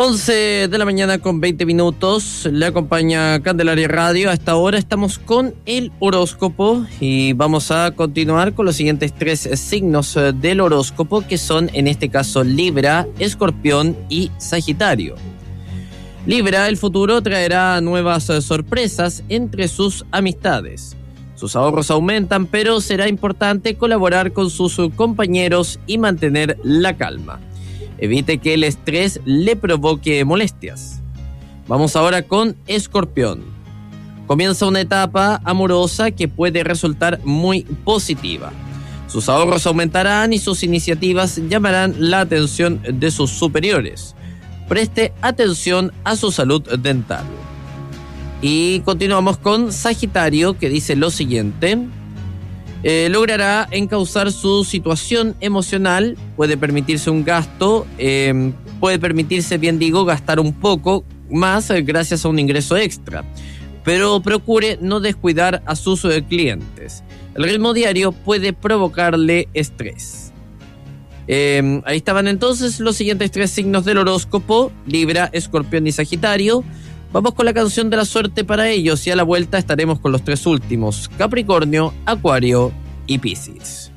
11 de la mañana con 20 minutos, le acompaña Candelaria Radio. A esta hora estamos con el horóscopo y vamos a continuar con los siguientes 3 signos del horóscopo, que son en este caso Libra, Escorpión y Sagitario. Libra, el futuro traerá nuevas sorpresas entre sus amistades. Sus ahorros aumentan, pero será importante colaborar con sus compañeros y mantener la calma. Evite que el estrés le provoque molestias. Vamos ahora con Escorpión. Comienza una etapa amorosa que puede resultar muy positiva. Sus ahorros aumentarán y sus iniciativas llamarán la atención de sus superiores. Preste atención a su salud dental. Y continuamos con Sagitario, que dice lo siguiente. Logrará encauzar su situación emocional, puede permitirse un gasto, gastar un poco más gracias a un ingreso extra, pero procure no descuidar a sus clientes. El ritmo diario puede provocarle estrés. Ahí estaban entonces los siguientes 3 signos del horóscopo: Libra, Escorpión y Sagitario. Vamos con la canción de la suerte para ellos y a la vuelta estaremos con los 3 últimos: Capricornio, Acuario y Piscis.